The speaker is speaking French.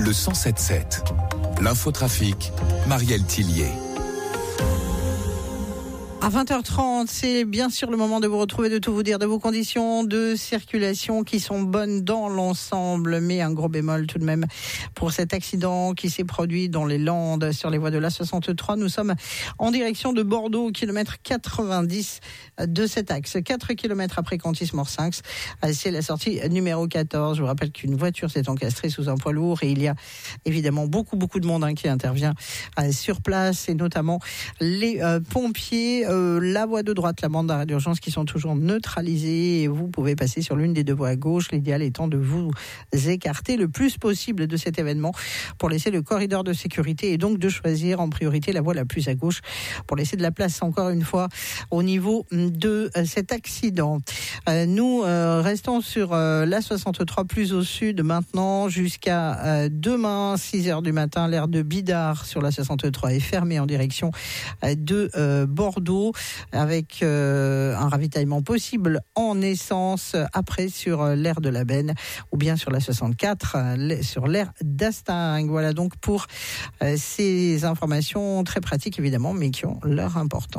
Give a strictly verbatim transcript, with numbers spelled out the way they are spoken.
le cent sept sept. L'infotrafic, Marielle Tillier. À vingt heures trente, c'est bien sûr le moment de vous retrouver, de tout vous dire de vos conditions de circulation qui sont bonnes dans l'ensemble, mais un gros bémol tout de même pour cet accident qui s'est produit dans les Landes sur les voies de l'A soixante-trois. Nous sommes en direction de Bordeaux, au kilomètre quatre-vingt-dix de cet axe. quatre kilomètres après Contis-Morsinx, c'est la sortie numéro quatorze. Je vous rappelle qu'une voiture s'est encastrée sous un poids lourd et il y a évidemment beaucoup, beaucoup de monde hein, qui intervient euh, sur place et notamment les euh, pompiers. Euh, la voie de droite, la bande d'arrêt d'urgence qui sont toujours neutralisées et vous pouvez passer sur l'une des deux voies à gauche, l'idéal étant de vous écarter le plus possible de cet événement pour laisser le corridor de sécurité et donc de choisir en priorité la voie la plus à gauche pour laisser de la place encore une fois au niveau de euh, cet accident. Euh, nous euh, restons sur euh, l'A soixante-trois plus au sud maintenant jusqu'à euh, demain six heures du matin. L'aire de Bidart sur l'A soixante-trois est fermée en direction euh, de euh, Bordeaux, avec euh, un ravitaillement possible en essence après sur l'aire de la Benne ou bien sur la soixante-quatre sur l'aire d'Astingue. Voilà donc pour euh, ces informations très pratiques évidemment mais qui ont leur importance.